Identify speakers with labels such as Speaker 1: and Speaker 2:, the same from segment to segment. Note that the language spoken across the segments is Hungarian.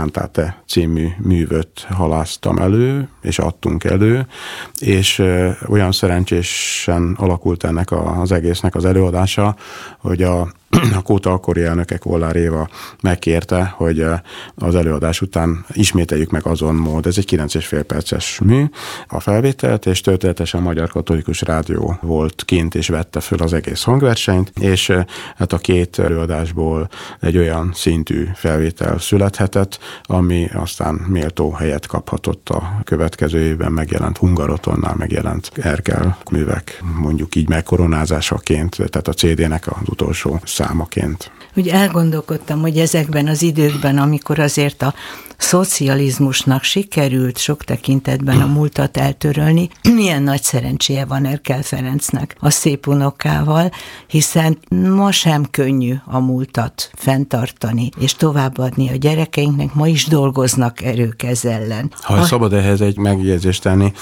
Speaker 1: Cantate című művöt halásztam elő, és adtunk elő, és olyan szerencsésen alakult ennek az egésznek az előadása, hogy a Kóta akkori elnöke, Kollár Éva megkérte, hogy az előadás után ismételjük meg azon mód. Ez egy 9,5 perces mű, a felvételt, és történetesen a Magyar Katolikus Rádió volt kint, és vette föl az egész hangversenyt, és hát a két előadásból egy olyan szintű felvétel születhetett, ami aztán méltó helyet kaphatott a következő évben megjelent Hungarotonnál megjelent Erkel művek, mondjuk így megkoronázásaként, tehát a CD-nek az utolsó számaként.
Speaker 2: Úgy elgondolkodtam, hogy ezekben az időkben, amikor azért a szocializmusnak sikerült sok tekintetben a múltat eltörölni, milyen nagy szerencséje van Erkel Ferencnek a szép unokával, hiszen ma sem könnyű a múltat fenntartani, és továbbadni a gyerekeinknek, ma is dolgoznak erők ez ellen.
Speaker 1: Ha szabad ehhez egy megjegyzést tenni,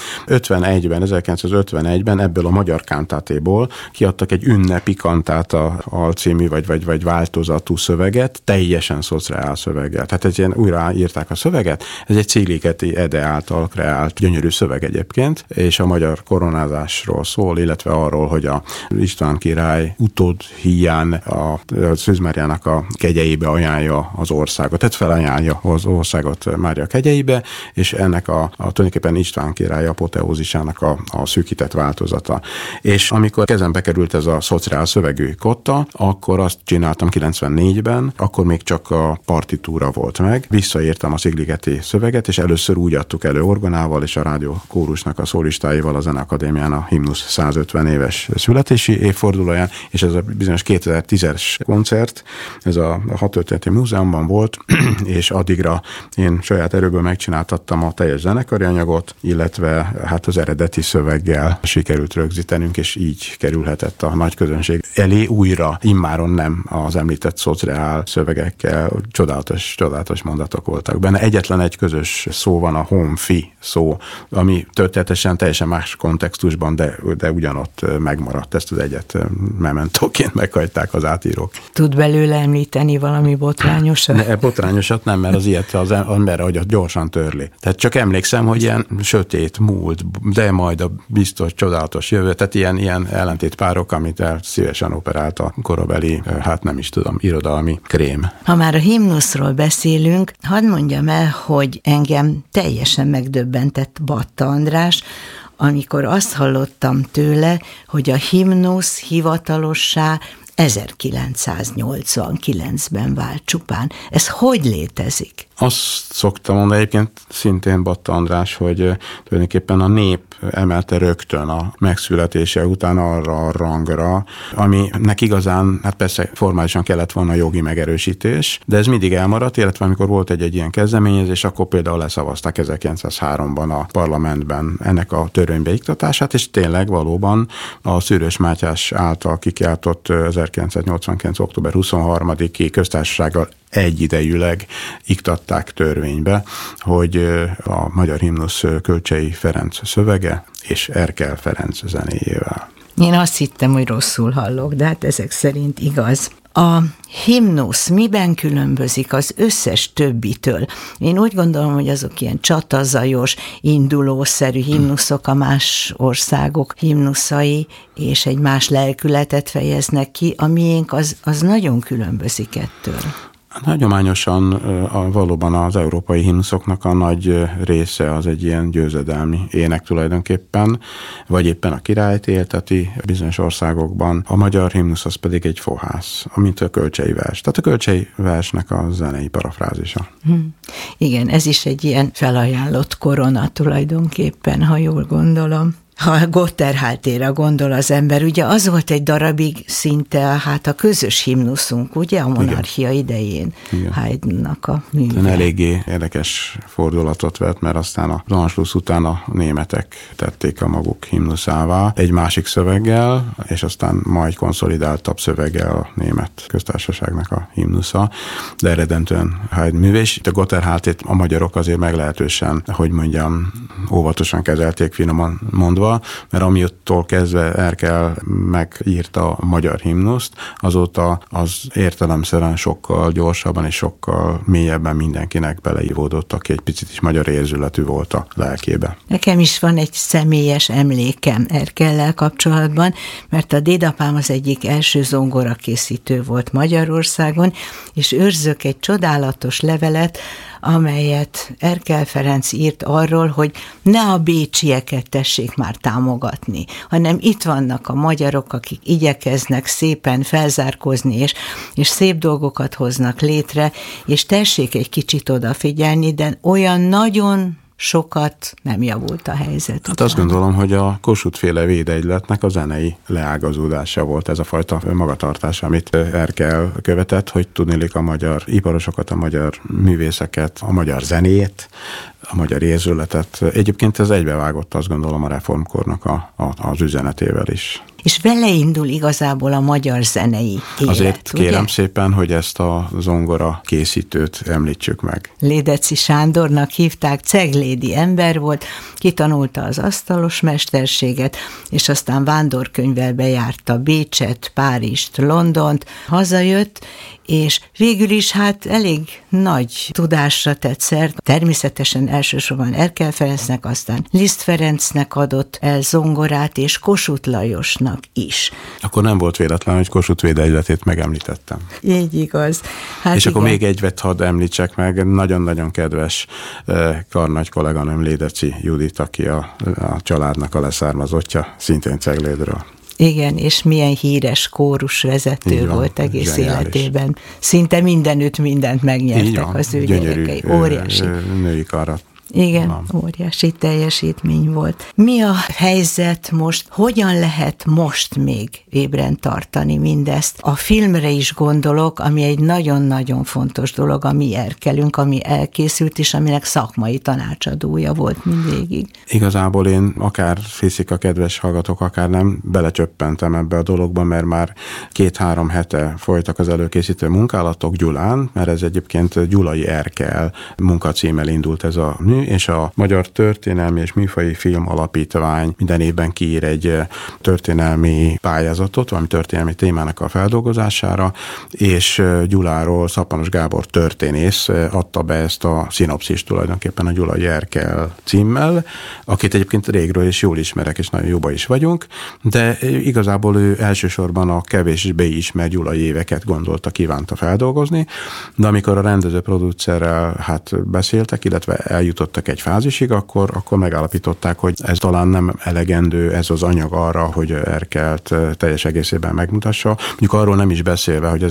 Speaker 1: 1951-ben ebből a Magyar Cantatéból kiadtak egy ünnepi kantáta alcímű vagy változatú szöveget, teljesen szociál szöveggel. Tehát ez ilyen újraírták a szöveget, ez egy Cigligeti Ede által kreált gyönyörű szöveg egyébként, és a magyar koronázásról szól, illetve arról, hogy a István király utód híján a Szűz Máriának a kegyeibe ajánlja az országot, tehát felajánlja az országot Mária kegyeibe, és ennek tulajdonképpen István király apoteózisának a szűkített változata. És amikor kezembe került ez a szociál szövegű kotta, akkor azt csináltam 94-ben, akkor még csak a partitúra volt meg, visszaírtam a Cigligeti szöveget, és először úgy adtuk elő orgonával és a rádió kórusnak a szólistáival a Zeneakadémián a himnusz 150 éves születési évfordulóján, és ez a bizonyos 2010-es koncert, ez a Hadtörténeti Múzeumban volt, és addigra én saját erőből megcsináltattam a teljes zenekari anyagot, illetve hát az eredeti szöveggel sikerült rögzítenünk, és így kerülhetett a nagy közönség elé újra, immáron nem az említett szociál szövegekkel, csodálatos mondatok voltak benne. Egyetlen egy közös szó van, a honfi szó, ami történetesen teljesen más kontextusban, de ugyanott megmaradt, ezt az egyet mementóként meghagyták az átírók.
Speaker 2: Tud belőle említeni valami botrányosat?
Speaker 1: Botrányosat nem, mert az ilyet az ember agyat gyorsan törli. Tehát csak emlékszem, hogy ilyen sötét múlt, de majd a biztos csodálatos jövő, tehát ilyen ellentétpárok, amit el szívesen operált a korabeli, hát nem is tudom, irodalmi krém.
Speaker 2: Ha már a himnuszról beszélünk, hadd mondjam el, hogy engem teljesen megdöbbentett Batta András, amikor azt hallottam tőle, hogy a himnusz hivatalossá 1989-ben vált csupán. Ez hogy létezik?
Speaker 1: Azt szoktam mondani egyébként szintén Batta András, hogy tulajdonképpen a nép emelte rögtön a megszületése után arra a rangra, aminek igazán, hát persze formálisan kellett volna jogi megerősítés, de ez mindig elmaradt, illetve amikor volt egy ilyen kezdeményezés, akkor például leszavazták 1903-ban a parlamentben ennek a törvénybe iktatását, és tényleg valóban a Szűrös Mátyás által kikiáltott 1989. október 23-i köztársasággal egyidejűleg iktatták törvénybe, hogy a magyar himnusz Kölcsey Ferenc szövege és Erkel Ferenc zenéjével.
Speaker 2: Én azt hittem, hogy rosszul hallok, de hát ezek szerint igaz. A himnusz miben különbözik az összes többitől? Én úgy gondolom, hogy azok ilyen csatazajos, indulószerű himnuszok, a más országok himnuszai, és egy más lelkületet fejeznek ki, a miénk az nagyon különbözik ettől.
Speaker 1: Hagyományosan valóban az európai himnuszoknak a nagy része az egy ilyen győzedelmi ének tulajdonképpen, vagy éppen a királyt élteti bizonyos országokban. A magyar himnusz az pedig egy fohász, mint a Kölcsey vers. Tehát a Kölcsey versnek a zenei parafrázisa.
Speaker 2: Igen, ez is egy ilyen felajánlott korona tulajdonképpen, ha jól gondolom. Ha Gotterháltéra gondol az ember, ugye az volt egy darabig szinte hát a közös himnuszunk, ugye, a monarchia idején, Haydnnak a műve.
Speaker 1: Eléggé érdekes fordulatot vett, mert aztán az Anschluss után a németek tették a maguk himnuszává egy másik szöveggel, és aztán majd konszolidáltabb szöveggel a német köztársaságnak a himnusza, de eredetően Haydn műve, és itt a Gotterháltét a magyarok azért meglehetősen, hogy mondjam, óvatosan kezelték, finoman mondva, Zongorával, mert amiattól kezdve Erkel megírta a magyar himnuszt, azóta az értelemszerűen sokkal gyorsabban és sokkal mélyebben mindenkinek beleívódott, aki egy picit is magyar érzületű volt a lelkébe.
Speaker 2: Nekem is van egy személyes emlékem Erkellel kapcsolatban, mert a dédapám az egyik első zongorakészítő volt Magyarországon, és őrzök egy csodálatos levelet, amelyet Erkel Ferenc írt arról, hogy ne a bécsieket tessék már támogatni, hanem itt vannak a magyarok, akik igyekeznek szépen felzárkózni, és szép dolgokat hoznak létre, és tessék egy kicsit odafigyelni, de olyan nagyon sokat nem javult a helyzet.
Speaker 1: Hát azt gondolom, hogy a Kossuth-féle védegyletnek a zenei leágazódása volt ez a fajta magatartás, amit Erkel követett, hogy tudniillik a magyar iparosokat, a magyar művészeket, a magyar zenét, a magyar érzületet. Egyébként ez egybevágott, azt gondolom, a reformkornak az üzenetével is.
Speaker 2: És vele indul igazából a magyar zenei élet.
Speaker 1: Azért kérem
Speaker 2: ugye?
Speaker 1: szépen, hogy ezt a zongora készítőt említsük meg.
Speaker 2: Lédeci Sándornak hívták, ceglédi ember volt, kitanulta az asztalos mesterséget, és aztán vándorkönyvvel bejárta Bécset, Párizst, Londont, hazajött, és végül is hát elég nagy tudásra tett szert. Természetesen elsősorban Erkel Ferencnek, aztán Liszt Ferencnek adott el zongorát, és Kossuth Lajosnak is.
Speaker 1: Akkor nem volt véletlen, hogy Kossuth védegyletét megemlítettem.
Speaker 2: Így igaz. Hát
Speaker 1: és
Speaker 2: igen.
Speaker 1: akkor még egyvet hadd említsek meg, nagyon-nagyon kedves karnagy kolléganőm Lédeci Judit, aki a családnak a leszármazottja, szintén Ceglédről.
Speaker 2: Igen, és milyen híres kórusvezető volt egész
Speaker 1: zseniális
Speaker 2: életében. Szinte mindenütt mindent megnyertek az ő gyerekei. Óriási.
Speaker 1: Női karat.
Speaker 2: Igen, óriási teljesítmény volt. Mi a helyzet most? Hogyan lehet most még ébren tartani mindezt? A filmre is gondolok, ami egy nagyon-nagyon fontos dolog, ami Erkelünk, ami elkészült, és aminek szakmai tanácsadója volt mindvégig.
Speaker 1: Igazából én akár hiszik a kedves hallgatók, akár nem, belecsöppentem ebbe a dologba, mert már 2-3 hete folytak az előkészítő munkálatok Gyulán, mert ez egyébként Gyulai Erkel munkacímmel indult ez a mű, és a Magyar Történelmi és Műfaji Film Alapítvány minden évben kiír egy történelmi pályázatot, valami történelmi témának a feldolgozására, és Gyuláról Szappanos Gábor történész adta be ezt a szinopszist tulajdonképpen a Gyulai Erkel címmel, akit egyébként régről is jól ismerek, és nagyon jóba is vagyunk, de igazából ő elsősorban a kevésbé ismert gyulai éveket gondolta, kívánta feldolgozni, de amikor a rendező producerrel beszéltek, illetve eljutottak egy fázisig, akkor megállapították, hogy ez talán nem elegendő, ez az anyag arra, hogy Erkelt teljes egészében megmutassa. Mondjuk arról nem is beszélve, hogy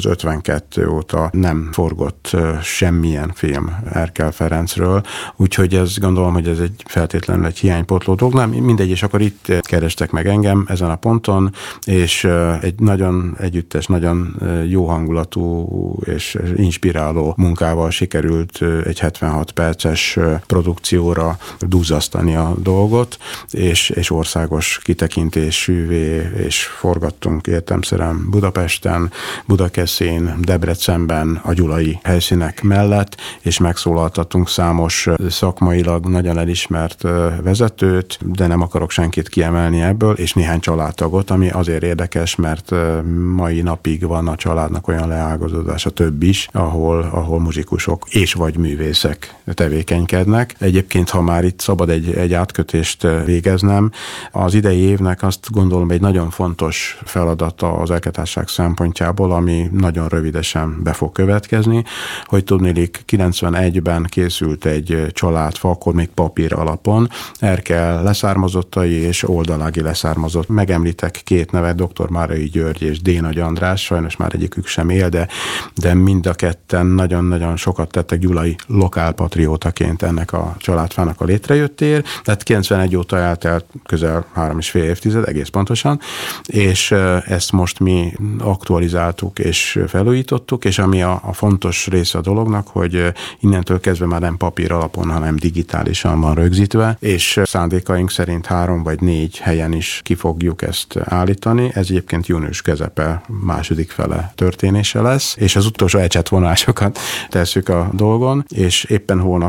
Speaker 1: 1952 óta nem forgott semmilyen film Erkel Ferencről, úgyhogy ez gondolom, hogy ez egy feltétlenül egy hiánypótló dolog. Nem, mindegy, és akkor itt kerestek meg engem ezen a ponton, és egy nagyon együttes, nagyon jó hangulatú és inspiráló munkával sikerült egy 76 perces produkcióra duzzasztani a dolgot, és országos kitekintésűvé, és forgattunk értelemszerűen Budapesten, Budakeszin, Debrecenben a gyulai helyszínek mellett, és megszólaltattunk számos szakmailag nagyon elismert vezetőt, de nem akarok senkit kiemelni ebből, és néhány családtagot, ami azért érdekes, mert mai napig van a családnak olyan leágazódása, több is, ahol muzsikusok és vagy művészek tevékenykednek. Egyébként, ha már itt szabad egy átkötést végeznem, az idei évnek azt gondolom egy nagyon fontos feladata az elketárság szempontjából, ami nagyon rövidesen be fog következni, hogy tudniillik 91-ben készült egy családfa, akkor még papír alapon, Erkel leszármazottai és oldalági leszármazott. Megemlítek 2 nevet, dr. Márai György és D. Nagy András, sajnos már egyikük sem él, de mind a ketten nagyon-nagyon sokat tettek gyulai lokálpatriótaként ennek a családfának a létrejöttéért. Tehát 91 óta eltelt közel 3,5 évtized, egész pontosan, és ezt most mi aktualizáltuk és felújítottuk, és ami a fontos része a dolognak, hogy innentől kezdve már nem papír alapon, hanem digitálisan van rögzítve, és szándékaink szerint 3 vagy 4 helyen is ki fogjuk ezt állítani. Ez egyébként június közepe, második fele történése lesz, és az utolsó ecsetvonásokat tesszük a dolgon, és éppen holnap indul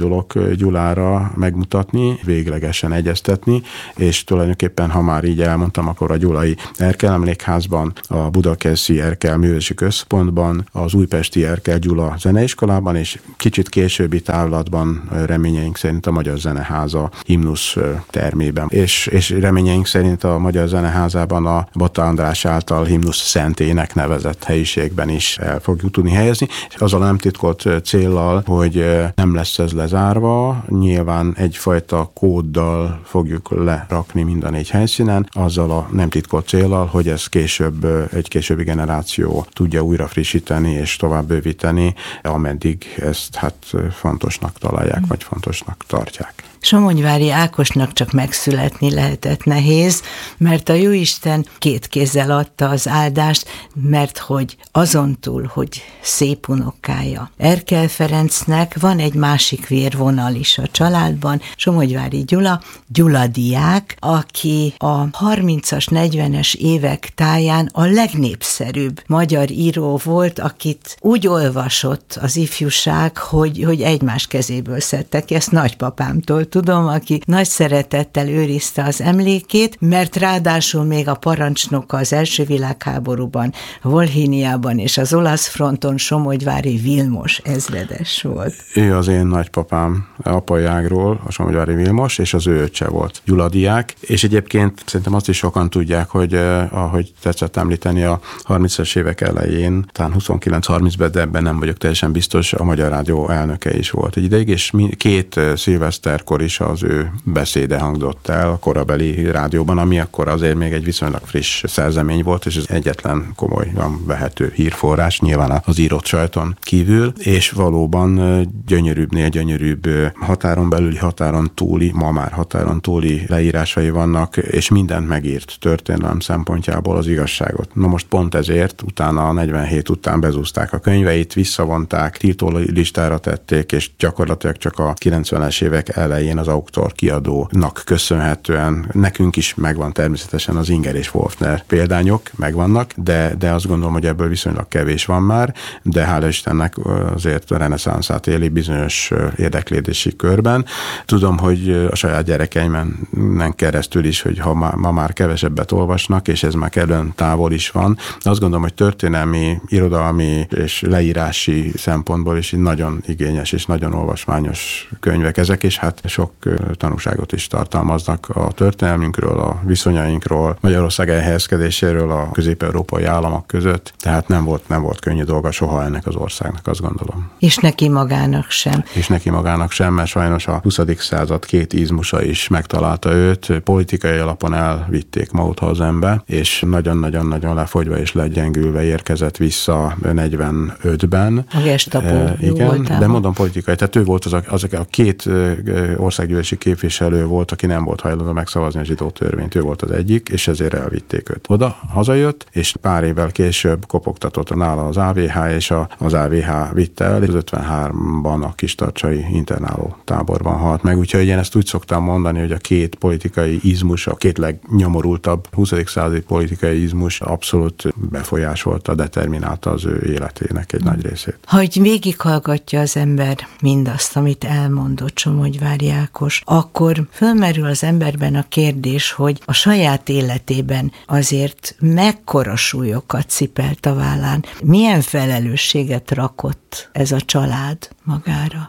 Speaker 1: gondolok Gyulára megmutatni, véglegesen egyeztetni, és tulajdonképpen, ha már így elmondtam, akkor a Gyulai Erkel Emlékházban, a Budakeszi Erkel Művési Központban, az Újpesti Erkel Gyula Zeneiskolában, és kicsit későbbi távlatban reményeink szerint a Magyar Zeneháza himnusz termében. És reményeink szerint a Magyar Zeneházában a Bata András által himnusz szentének nevezett helyiségben is el fogjuk tudni helyezni, és azzal a nem titkolt céllal, hogy nem lesz ez lezárva, nyilván egyfajta kóddal fogjuk lerakni mind a 4 helyszínen, azzal a nem titkolt céllal, hogy ez később egy későbbi generáció tudja újra frissíteni és tovább bővíteni, ameddig ezt fontosnak találják, vagy fontosnak tartják.
Speaker 2: Somogyvári Ákosnak csak megszületni lehetett nehéz, mert a Jóisten 2 kézzel adta az áldást, mert hogy azon túl, hogy szép unokája. Erkel Ferencnek van egy másik vérvonal is a családban, Somogyvári Gyula, Gyula diák, aki a 30-as, 40-es évek táján a legnépszerűbb magyar író volt, akit úgy olvasott az ifjúság, hogy egymás kezéből szedtek, ezt nagypapámtól tudom, aki nagy szeretettel őrizte az emlékét, mert ráadásul még a parancsnoka az első világháborúban, Volhíniában és az olasz fronton Somogyvári Vilmos ezredes volt.
Speaker 1: Ő az én nagypapám apai ágról, a Somogyvári Vilmos, és az ő öccse volt Gyula diák, és egyébként szerintem azt is sokan tudják, hogy ahogy tetszett említeni, a 30-as évek elején, talán 29-30-ben, de ebben nem vagyok teljesen biztos, a Magyar Rádió elnöke is volt egy ideig, és 2 szilveszterkor is az ő beszéde hangzott el a korabeli rádióban, ami akkor azért még egy viszonylag friss szerzemény volt, és ez egyetlen komolyan vehető hírforrás, nyilván az írott sajton kívül, és valóban gyönyörűbbnél gyönyörűbb határon belüli, határon túli, ma már határon túli leírásai vannak, és mindent megírt történelem szempontjából az igazságot. Na most pont ezért utána a 47 után bezúzták a könyveit, visszavonták, tiltó listára tették, és gyakorlatilag csak a 90-es évek elején az Auktor kiadónak köszönhetően nekünk is megvan természetesen az Inger és Wolfner példányok, megvannak, de azt gondolom, hogy ebből viszonylag kevés van már, de hála Istennek azért a reneszánszát éli bizonyos érdeklődési körben. Tudom, hogy a saját gyerekeimen keresztül is, hogy ma már kevesebbet olvasnak, és ez már kellően távol is van. Azt gondolom, hogy történelmi, irodalmi és leírási szempontból is nagyon igényes és nagyon olvasmányos könyvek ezek, és sok tanúságot is tartalmaznak a történelmünkről, a viszonyainkról, Magyarország elhelyezkedéséről a közép-európai államok között, tehát nem volt könnyű dolga soha ennek az országnak, azt gondolom.
Speaker 2: És neki magának sem.
Speaker 1: És neki magának sem, mert sajnos a 20. század 2 izmusa is megtalálta őt, politikai alapon elvitték Mauthausenbe, és nagyon-nagyon-nagyon lefogyva és legyengülve érkezett vissza 45-ben.
Speaker 2: A Gestapo
Speaker 1: igen,
Speaker 2: voltában.
Speaker 1: De mondom politikai, tehát ő volt az a 2 országgyűlési képviselő volt, aki nem volt hajlandó megszavazni a zsidó törvényt, ő volt az egyik, és ezért elvitték őt oda, hazajött, és pár évvel később kopogtatott nála az AVH, és az AVH vitte el, és 53-ban a kistarcsai internáló táborban halt meg, úgyhogy én ezt úgy szoktam mondani, hogy a 2 politikai izmus, a 2 legnyomorultabb 20. századi politikai izmus abszolút befolyásolta, determinálta az ő életének egy nagy részét.
Speaker 2: Hogy végighallgatja az ember mindazt, amit elmondott Somogyvári Ákos, akkor fölmerül az emberben a kérdés, hogy a saját életében azért mekkora súlyokat cipelt a vállán, milyen felelősséget rakott ez a család magára?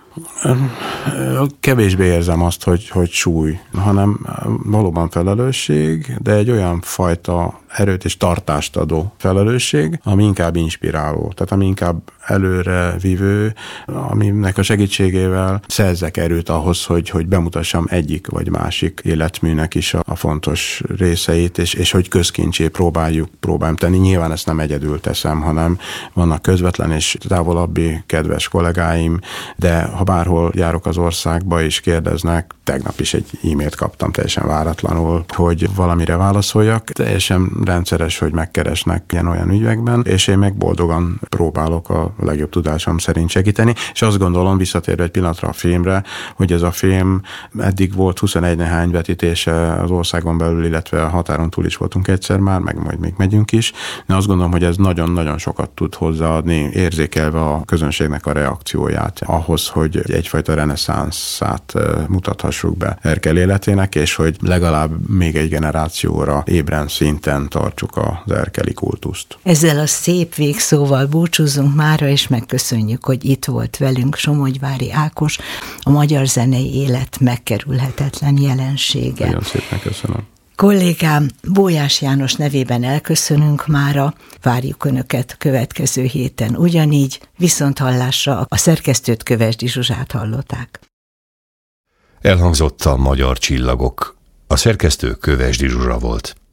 Speaker 1: Kevésbé érzem azt, hogy súly, hanem valóban felelősség, de egy olyan fajta erőt és tartást adó felelősség, ami inkább inspiráló, tehát ami inkább előre vívő, aminek a segítségével szerzek erőt ahhoz, hogy bemutassam egyik vagy másik életműnek is a fontos részeit, és hogy közkincsé próbálom tenni. Nyilván ezt nem egyedül teszem, hanem vannak közvetlen és távolabbi kedves kollégáim, de ha bárhol járok az országba és kérdeznek, tegnap is egy e-mailt kaptam teljesen váratlanul, hogy valamire válaszoljak. Teljesen rendszeres, hogy megkeresnek ilyen-olyan ügyekben, és én meg boldogan próbálok a legjobb tudásom szerint segíteni, és azt gondolom, visszatérve egy pillanatra a filmre, hogy ez a film eddig volt 21 nehány vetítése az országon belül, illetve a határon túl is voltunk egyszer már, meg majd még megyünk is. De azt gondolom, hogy ez nagyon-nagyon sokat tud hozzáadni, érzékelve a közönségnek a reakcióját ahhoz, hogy egyfajta reneszánszát mutathassuk be Erkel életének, és hogy legalább még egy generációra ébren szinten tartsuk az erkeli kultuszt.
Speaker 2: Ezzel a szép végszóval búcsúzunk mára, és megköszönjük, hogy itt volt velünk Somogyvári Ákos, a magyar zenei élet megkerülhetetlen jelensége.
Speaker 1: Nagyon szépen köszönöm.
Speaker 2: Kollégám Bójás János nevében elköszönünk mára, várjuk Önöket következő héten ugyanígy, viszonthallásra. A szerkesztőt, Kövesdi Zsuzsát hallották.
Speaker 3: Elhangzott a Magyar Csillagok. A szerkesztő Kövesdi Zsuzsa volt.